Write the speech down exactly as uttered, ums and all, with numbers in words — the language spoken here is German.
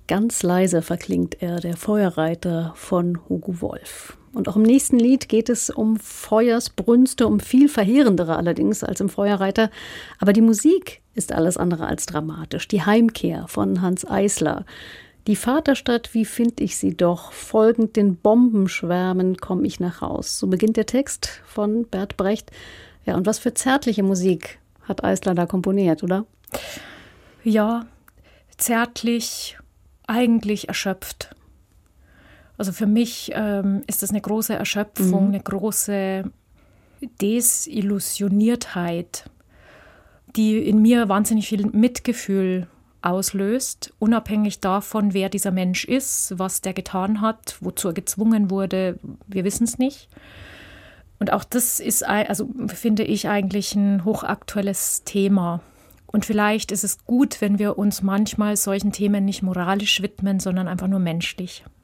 Ganz leise verklingt er, der Feuerreiter von Hugo Wolf. Und auch im nächsten Lied geht es um Feuersbrünste, um viel verheerendere allerdings als im Feuerreiter. Aber die Musik ist alles andere als dramatisch. Die Heimkehr von Hanns Eisler. Die Vaterstadt, wie find ich sie doch? Folgend den Bombenschwärmen komm ich nach Haus. So beginnt der Text von Bert Brecht. Ja, und was für zärtliche Musik hat Eisler da komponiert, oder? Ja, zärtlich, eigentlich erschöpft. Also für mich ähm, ist das eine große Erschöpfung, mhm. eine große Desillusioniertheit, die in mir wahnsinnig viel Mitgefühl auslöst, unabhängig davon, wer dieser Mensch ist, was der getan hat, wozu er gezwungen wurde, wir wissen es nicht. Und auch das ist, also finde ich, eigentlich ein hochaktuelles Thema. Und vielleicht ist es gut, wenn wir uns manchmal solchen Themen nicht moralisch widmen, sondern einfach nur menschlich.